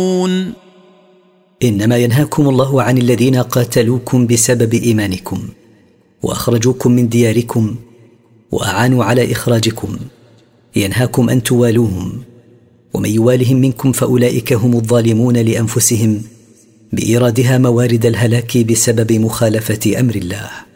إنما ينهاكم الله عن الذين قاتلوكم بسبب إيمانكم وأخرجوكم من دياركم وأعانوا على إخراجكم، ينهاكم أن توالوهم، ومن يوالهم منكم فأولئك هم الظالمون لأنفسهم بإيرادها موارد الهلاك بسبب مخالفة أمر الله.